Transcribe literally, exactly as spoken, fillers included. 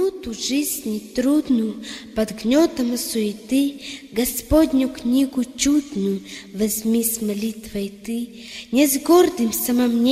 минуту жизни трудную, под гнетом суеты, Господню книгу чудную возьми с молитвой ты, не с гордым самомнением,